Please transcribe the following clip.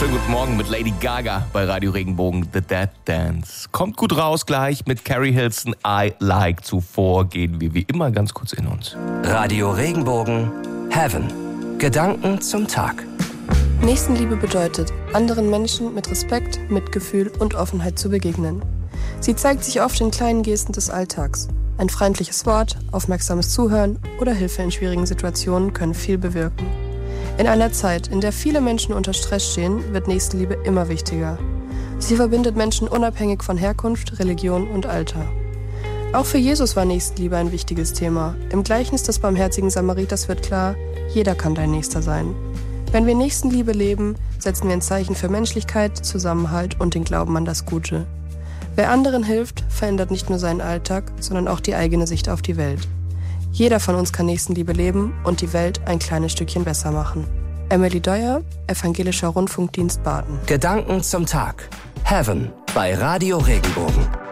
Schönen guten Morgen mit Lady Gaga bei Radio Regenbogen, The Dead Dance. Kommt gut raus gleich mit Carrie Hilson, I Like. Zuvor gehen wir wie immer ganz kurz in uns. Radio Regenbogen, Heaven. Gedanken zum Tag. Nächstenliebe bedeutet, anderen Menschen mit Respekt, Mitgefühl und Offenheit zu begegnen. Sie zeigt sich oft in kleinen Gesten des Alltags. Ein freundliches Wort, aufmerksames Zuhören oder Hilfe in schwierigen Situationen können viel bewirken. In einer Zeit, in der viele Menschen unter Stress stehen, wird Nächstenliebe immer wichtiger. Sie verbindet Menschen unabhängig von Herkunft, Religion und Alter. Auch für Jesus war Nächstenliebe ein wichtiges Thema. Im Gleichnis des barmherzigen Samariters wird klar, jeder kann dein Nächster sein. Wenn wir Nächstenliebe leben, setzen wir ein Zeichen für Menschlichkeit, Zusammenhalt und den Glauben an das Gute. Wer anderen hilft, verändert nicht nur seinen Alltag, sondern auch die eigene Sicht auf die Welt. Jeder von uns kann Nächstenliebe leben und die Welt ein kleines Stückchen besser machen. Emily Deuer, Evangelischer Rundfunkdienst Baden. Gedanken zum Tag. Heaven bei Radio Regenbogen.